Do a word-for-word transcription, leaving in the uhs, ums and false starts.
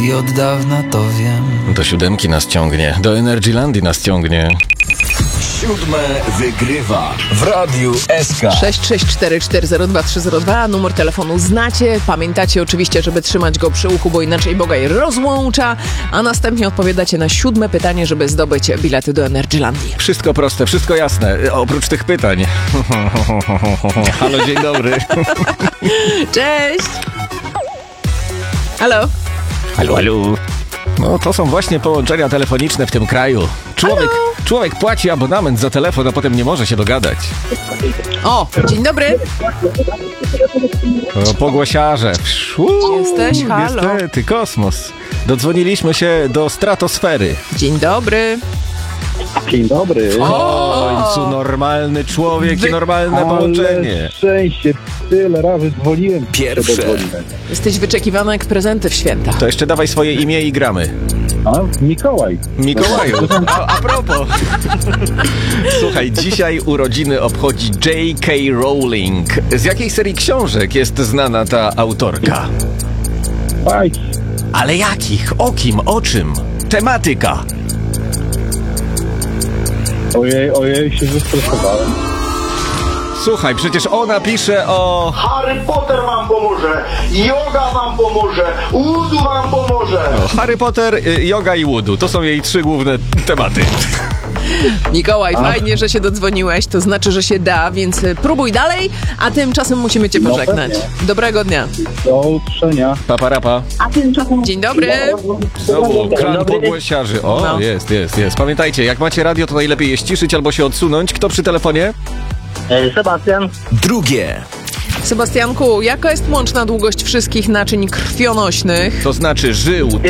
i od dawna to wiem. Do siódemki nas ciągnie, do Energylandii nas ciągnie. Siódme wygrywa w Radiu S K. sześć sześć cztery cztery zero dwa trzy zero dwa. Numer telefonu znacie. Pamiętacie oczywiście, żeby trzymać go przy uchu, bo inaczej Bogaj rozłącza. A następnie odpowiadacie na siódme pytanie, żeby zdobyć bilety do Energylandii. Wszystko proste, wszystko jasne, oprócz tych pytań. Halo, dzień dobry. Cześć! Halo? Halo, halo. No to są właśnie połączenia telefoniczne w tym kraju. Człowiek, człowiek płaci abonament za telefon, a potem nie może się dogadać. O, dzień dobry. O, pogłosiarze. Uuu, Jesteś? Halo? Niestety, kosmos. Dodzwoniliśmy się do stratosfery. Dzień dobry. Dzień dobry. W końcu normalny człowiek Wy- i normalne połączenie. Ale szczęście, tyle razy dzwoniłem. Pierwsze. Dodzwoniłem. Jesteś wyczekiwany jak prezenty w święta. To jeszcze dawaj swoje imię i gramy. A, Mikołaj. Mikołaju, a, a propos. Słuchaj, dzisiaj urodziny obchodzi J K. Rowling. Z jakiej serii książek jest znana ta autorka? Bajki. Ale jakich? O kim? O czym? Tematyka. Ojej, ojej, się zestresowałem. Słuchaj, przecież ona pisze o... Harry Potter wam pomoże, yoga wam pomoże, Udu wam pomoże. Harry Potter, y, yoga i wudu. To są jej trzy główne tematy. Mikołaj, fajnie, że się dodzwoniłeś, to znaczy, że się da, więc y, próbuj dalej, a tymczasem musimy cię No pożegnać. pewnie. Dobrego dnia. Do usłyszenia. Paparapa. Dzień dobry. Znowu klan pogłosiarzy. O, No. jest, jest, jest. Pamiętajcie, jak macie radio, to najlepiej je ściszyć albo się odsunąć. Kto przy telefonie? Sebastian. Drugie. Sebastianku, jaka jest łączna długość wszystkich naczyń krwionośnych? To znaczy żył,